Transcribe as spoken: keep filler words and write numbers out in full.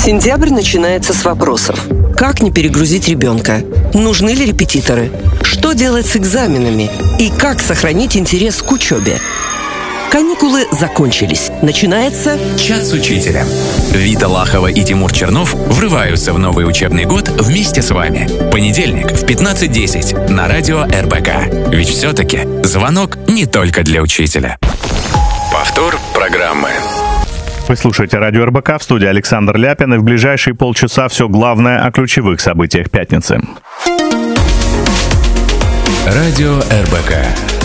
Сентябрь начинается с вопросов. Как не перегрузить ребенка? Нужны ли репетиторы? Что делать с экзаменами? И как сохранить интерес к учебе? Каникулы закончились. Начинается «Час учителя». Вита Лахова и Тимур Чернов врываются в новый учебный год вместе с вами. Понедельник в пятнадцать десять на радио эр бэ ка. Ведь все-таки звонок не только для учителя. Повтор программы. Вы слушаете радио эр бэ ка, в студии Александр Ляпин, и в ближайшие полчаса все главное о ключевых событиях пятницы. Радио эр бэ ка.